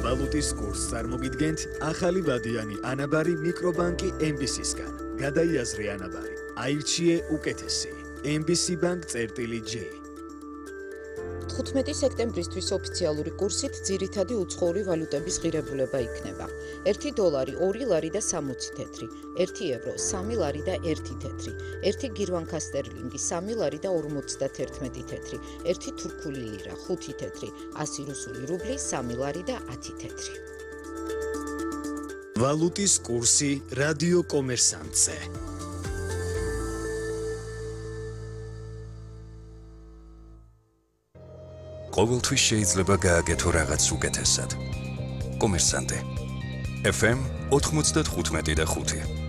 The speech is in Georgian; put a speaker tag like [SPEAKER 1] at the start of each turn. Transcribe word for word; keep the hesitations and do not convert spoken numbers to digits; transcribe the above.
[SPEAKER 1] ვალუტის კურსს წარმოგიდგენთ ახალი ვადიანი ანაბარი მიკრობანკი ემ ბი სისგან. გადაიაზრე ანაბარი. აირჩიე უკეთესი. ემ ბი სი Bank წერტილი J.
[SPEAKER 2] თხუთმეტი სექტემბრისთვის ოფიციალური კურსით ძირითადი უცხოური ვალუტების ღირებულება იქნება. ერთი დოლარი ორი ლარი და სამოცი თეთრი, ერთი ევრო სამი ლარი და ერთი თეთრი, ერთი გირვანქა სტერლინგი სამი ლარი და ორმოცდათერთმეტი თეთრი, ერთი თურქული ლირა ხუთი თეთრი, ასი რუსული რუბლი სამი ლარი და ათი თეთრი.
[SPEAKER 1] ვალუტის კურსი რადიო კომერსანტზე.
[SPEAKER 3] ყოველთვის შეიძლება გააკეთო რაღაც უკეთესად. კომერსანტე. ეფ ემ ოთხმოცდათხუთმეტი და ხუთი